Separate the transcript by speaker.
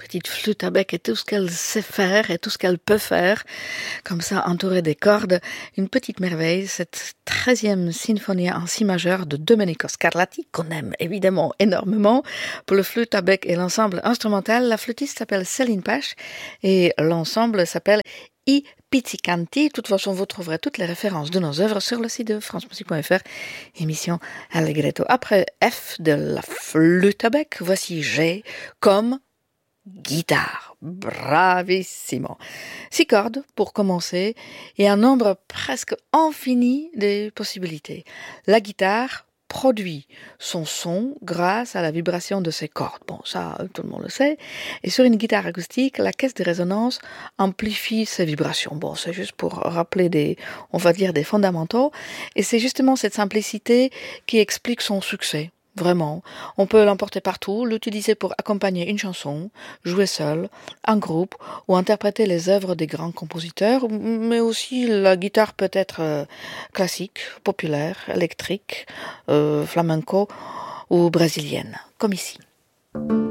Speaker 1: petite flûte à bec et tout ce qu'elle sait faire et tout ce qu'elle peut faire, comme ça entourée des cordes. Une petite merveille, cette 13e symphonie en si majeur de Domenico Scarlatti, qu'on aime évidemment énormément. Pour le flûte à bec et l'ensemble instrumental, la flûtiste s'appelle Céline Pache et l'ensemble s'appelle I Pizzicanti. De toute façon, vous trouverez toutes les références de nos œuvres sur le site de francemusique.fr, émission Allegretto. Après F de la flûte à bec, voici G comme guitare. Bravissimo. 6 cordes pour commencer et un nombre presque infini de possibilités. La guitare produit son son grâce à la vibration de ses cordes. Bon, ça, tout le monde le sait. Et sur une guitare acoustique, la caisse de résonance amplifie ses vibrations. Bon, c'est juste pour rappeler on va dire, des fondamentaux. Et c'est justement cette simplicité qui explique son succès. Vraiment. On peut l'emporter partout, l'utiliser pour accompagner une chanson, jouer seul, en groupe, ou interpréter les œuvres des grands compositeurs, mais aussi la guitare peut être classique, populaire, électrique, flamenco ou brésilienne, comme ici.